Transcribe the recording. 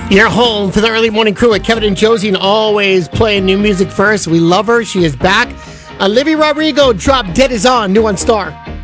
You're home for the early morning crew with Kevin and Josie, and always playing new music first. We love her. She is back. Olivia Rodrigo dropped Dead Is On, new on Star.